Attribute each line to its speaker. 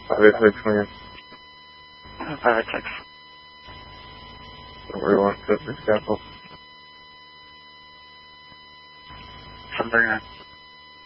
Speaker 1: 586 man.
Speaker 2: 586.
Speaker 1: Where you want to set the scaffold?
Speaker 2: 739.